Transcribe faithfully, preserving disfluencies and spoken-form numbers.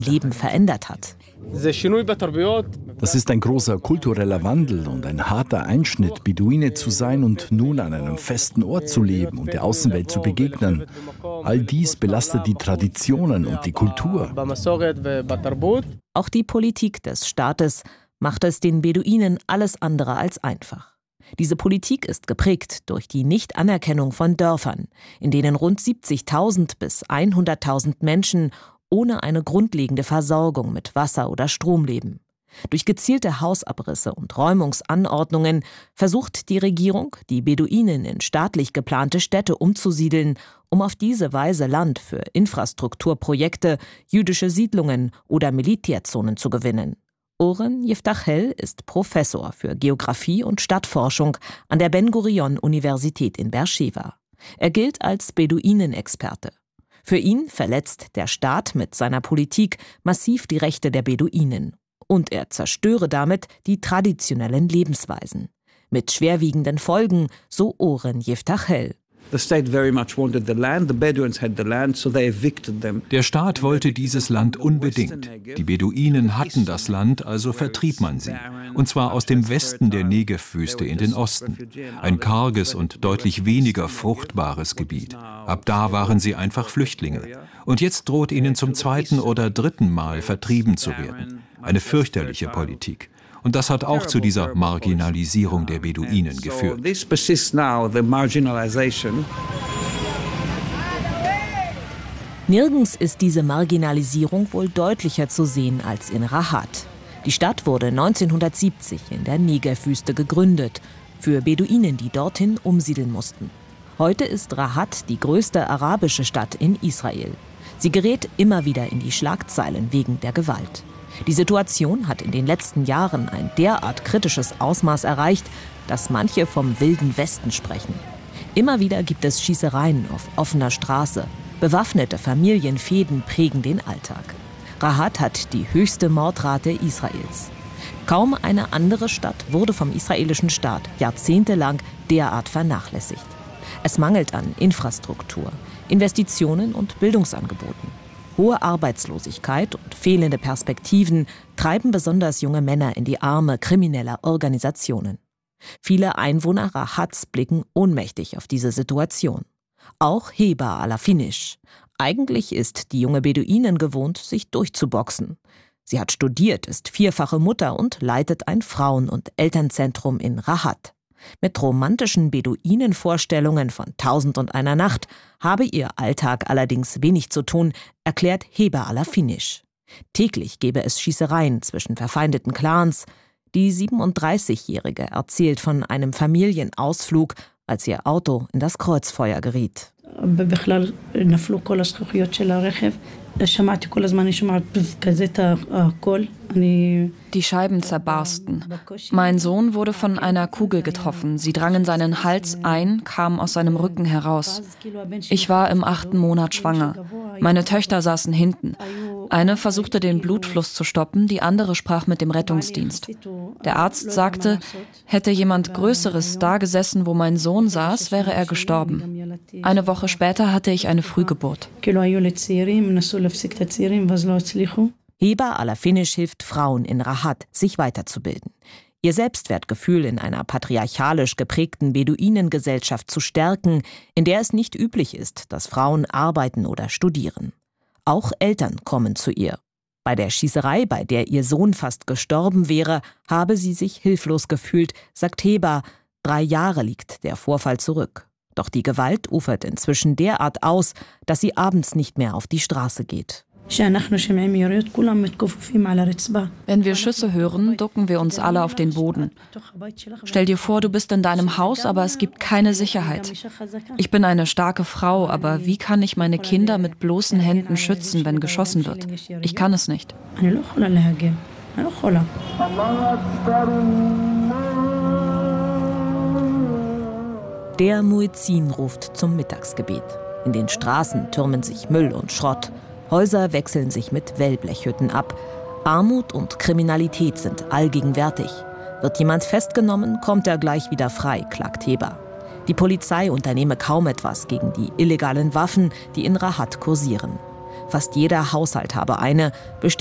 Leben verändert hat. Das ist ein großer kultureller Wandel und ein harter Einschnitt, Beduine zu sein und nun an einem festen Ort zu leben und der Außenwelt zu begegnen. All dies belastet die Traditionen und die Kultur. Auch die Politik des Staates macht es den Beduinen alles andere als einfach. Diese Politik ist geprägt durch die Nichtanerkennung von Dörfern, in denen rund siebzigtausend bis hunderttausend Menschen ohne eine grundlegende Versorgung mit Wasser oder Strom leben. Durch gezielte Hausabrisse und Räumungsanordnungen versucht die Regierung, die Beduinen in staatlich geplante Städte umzusiedeln, um auf diese Weise Land für Infrastrukturprojekte, jüdische Siedlungen oder Militärzonen zu gewinnen. Oren Yiftachel ist Professor für Geographie und Stadtforschung an der Ben-Gurion-Universität in Beersheva. Er gilt als Beduinenexperte. Für ihn verletzt der Staat mit seiner Politik massiv die Rechte der Beduinen. Und er zerstöre damit die traditionellen Lebensweisen. Mit schwerwiegenden Folgen, so Oren Yiftachel. Der Staat wollte dieses Land unbedingt. Die Beduinen hatten das Land, also vertrieb man sie. Und zwar aus dem Westen der Negev-Wüste in den Osten. Ein karges und deutlich weniger fruchtbares Gebiet. Ab da waren sie einfach Flüchtlinge. Und jetzt droht ihnen zum zweiten oder dritten Mal vertrieben zu werden. Eine fürchterliche Politik. Und das hat auch zu dieser Marginalisierung der Beduinen geführt. Nirgends ist diese Marginalisierung wohl deutlicher zu sehen als in Rahat. Die Stadt wurde neunzehnhundertsiebzig in der Negev-Wüste gegründet, für Beduinen, die dorthin umsiedeln mussten. Heute ist Rahat die größte arabische Stadt in Israel. Sie gerät immer wieder in die Schlagzeilen wegen der Gewalt. Die Situation hat in den letzten Jahren ein derart kritisches Ausmaß erreicht, dass manche vom Wilden Westen sprechen. Immer wieder gibt es Schießereien auf offener Straße. Bewaffnete Familienfehden prägen den Alltag. Rahat hat die höchste Mordrate Israels. Kaum eine andere Stadt wurde vom israelischen Staat jahrzehntelang derart vernachlässigt. Es mangelt an Infrastruktur, Investitionen und Bildungsangeboten. Hohe Arbeitslosigkeit und fehlende Perspektiven treiben besonders junge Männer in die Arme krimineller Organisationen. Viele Einwohner Rahats blicken ohnmächtig auf diese Situation. Auch Heba Alafinish. Eigentlich ist die junge Beduinin gewohnt, sich durchzuboxen. Sie hat studiert, ist vierfache Mutter und leitet ein Frauen- und Elternzentrum in Rahat. Mit romantischen Beduinenvorstellungen von Tausend und einer Nacht habe ihr Alltag allerdings wenig zu tun, erklärt Heba Alafinish. Täglich gebe es Schießereien zwischen verfeindeten Clans. Die siebenunddreißigjährige erzählt von einem Familienausflug, als ihr Auto in das Kreuzfeuer geriet. Die Scheiben zerbarsten. Mein Sohn wurde von einer Kugel getroffen. Sie drang in seinen Hals ein, kam aus seinem Rücken heraus. Ich war im achten Monat schwanger. Meine Töchter saßen hinten. Eine versuchte, den Blutfluss zu stoppen, die andere sprach mit dem Rettungsdienst. Der Arzt sagte, hätte jemand Größeres da gesessen, wo mein Sohn saß, wäre er gestorben. Eine Woche später hatte ich eine Frühgeburt. Heba Alafinish hilft Frauen in Rahat, sich weiterzubilden. Ihr Selbstwertgefühl in einer patriarchalisch geprägten Beduinengesellschaft zu stärken, in der es nicht üblich ist, dass Frauen arbeiten oder studieren. Auch Eltern kommen zu ihr. Bei der Schießerei, bei der ihr Sohn fast gestorben wäre, habe sie sich hilflos gefühlt, sagt Heba. Drei Jahre liegt der Vorfall zurück. Doch die Gewalt ufert inzwischen derart aus, dass sie abends nicht mehr auf die Straße geht. Wenn wir Schüsse hören, ducken wir uns alle auf den Boden. Stell dir vor, du bist in deinem Haus, aber es gibt keine Sicherheit. Ich bin eine starke Frau, aber wie kann ich meine Kinder mit bloßen Händen schützen, wenn geschossen wird? Ich kann es nicht. Der Muezzin ruft zum Mittagsgebet. In den Straßen türmen sich Müll und Schrott. Häuser wechseln sich mit Wellblechhütten ab. Armut und Kriminalität sind allgegenwärtig. Wird jemand festgenommen, kommt er gleich wieder frei, klagt Heba. Die Polizei unternehme kaum etwas gegen die illegalen Waffen, die in Rahat kursieren. Fast jeder Haushalt habe eine,